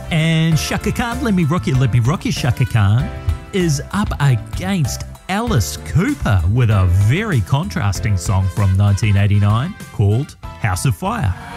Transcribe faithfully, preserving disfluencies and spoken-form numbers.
And Chaka Khan, Let Me Rock You, Let Me Rock You, Chaka Khan, is up against Alice Cooper with a very contrasting song from nineteen eighty-nine called House of Fire.